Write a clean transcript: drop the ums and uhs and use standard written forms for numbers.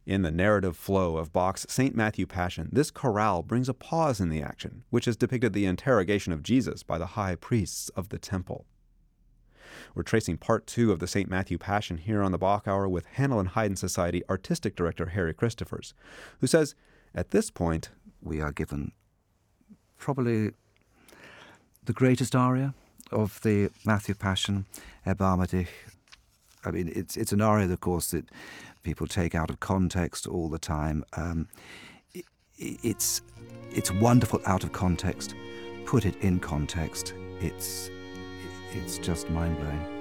In the narrative flow of Bach's St. Matthew Passion, this chorale brings a pause in the action, which has depicted the interrogation of Jesus by the high priests of the temple. We're tracing part 2 of the St. Matthew Passion here on the Bach Hour with Handel and Haydn Society Artistic Director Harry Christophers, who says, at this point, we are given probably the greatest aria of the Matthew Passion, Erbarme dich. I mean, it's an aria, of course, that people take out of context all the time. It's wonderful out of context. Put it in context. It's just mind-blowing.